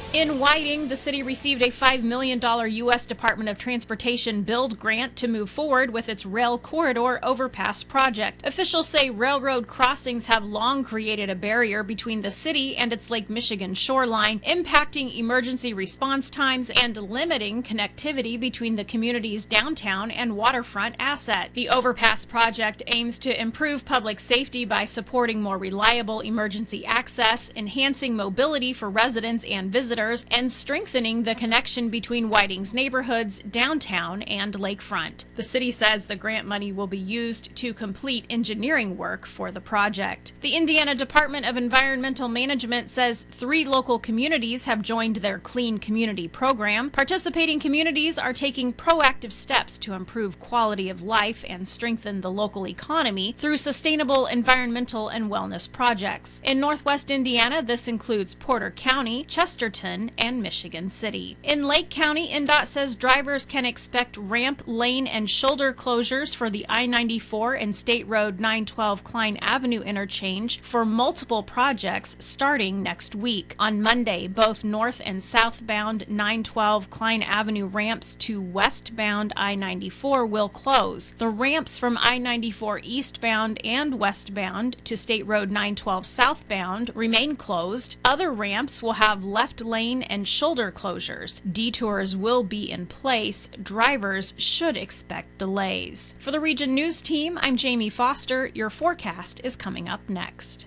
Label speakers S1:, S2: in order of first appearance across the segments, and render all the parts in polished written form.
S1: In Whiting, the city received a $5 million U.S. Department of Transportation build grant to move forward with its rail corridor overpass project. Officials say railroad crossings have long created a barrier between the city and its Lake Michigan shoreline, impacting emergency response times and limiting connectivity between the community's downtown and waterfront asset. The overpass project aims to improve public safety by supporting more reliable emergency access, enhancing mobility for residents and visitors, and strengthening the connection between Whiting's neighborhoods, downtown, and lakefront. The city says the grant money will be used to complete engineering work for the project. The Indiana Department of Environmental Management says 3 local communities have joined their Clean Community program. Participating communities are taking proactive steps to improve quality of life and strengthen the local economy through sustainable environmental and wellness projects. In Northwest Indiana, this includes Porter County, Chesterton, and Michigan City. In Lake County, INDOT says drivers can expect ramp, lane, and shoulder closures for the I-94 and State Road 912 Klein Avenue interchange for multiple projects starting next week. On Monday, both north and southbound 912 Klein Avenue ramps to westbound I-94 will close. The ramps from I-94 eastbound and westbound to State Road 912 southbound remain closed. Other ramps will have left lane and shoulder closures. Detours will be in place. Drivers should expect delays. For the Region News Team, I'm Jamie Foster. Your forecast is coming up next.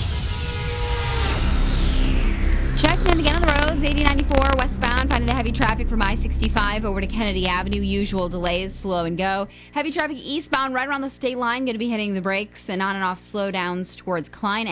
S2: Checking in again on the roads, 8094 westbound, finding the heavy traffic from I-65 over to Kennedy Avenue. Usual delays, slow and go. Heavy traffic eastbound right around the state line, going to be hitting the brakes and on and off slowdowns towards Klein